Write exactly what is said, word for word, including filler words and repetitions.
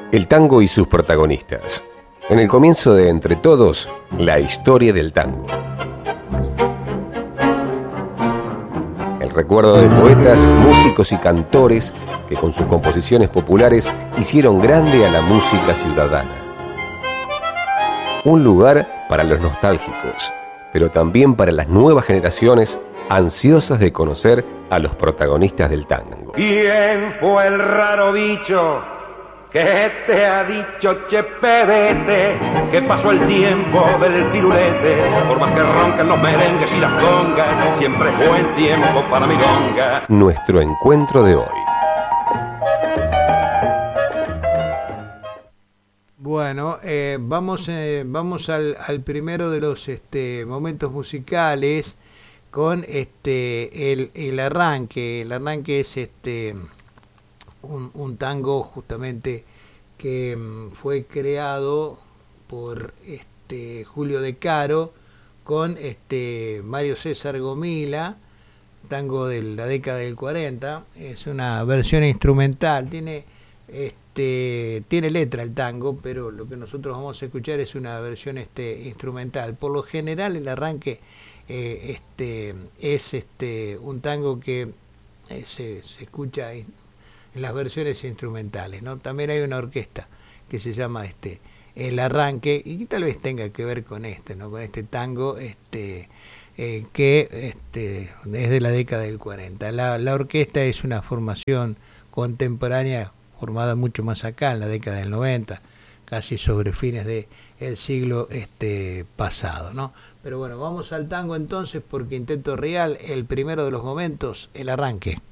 El tango y sus protagonistas. En el comienzo de Entre Todos, la historia del tango. El recuerdo de poetas, músicos y cantores que con sus composiciones populares hicieron grande a la música ciudadana. Un lugar para los nostálgicos, pero también para las nuevas generaciones ansiosas de conocer a los protagonistas del tango. ¿Quién fue el raro bicho que te ha dicho, che pebete, que pasó el tiempo del cirulete? Por más que ronquen los merengues y las congas, siempre es buen tiempo para milonga. Nuestro encuentro de hoy. Bueno, eh, vamos, eh, vamos al, al primero de los este, momentos musicales con este el, el arranque. El arranque es este un, un tango justamente que um, fue creado por este Julio De Caro con este Mario César Gomila, tango de la década del cuarenta. Es una versión instrumental, tiene este tiene letra el tango, pero lo que nosotros vamos a escuchar es una versión este instrumental. Por lo general el arranque eh, este es este un tango que eh, se, se escucha en, en las versiones instrumentales, ¿no? También hay una orquesta que se llama este El Arranque y que tal vez tenga que ver con este, ¿no? Con este tango este eh, que este es de la década del cuarenta. La, la orquesta es una formación contemporánea formada mucho más acá, en la década del noventa, casi sobre fines del de siglo este, pasado, ¿no? Pero bueno, vamos al tango entonces, porque Intento Real, el primero de los momentos, El Arranque.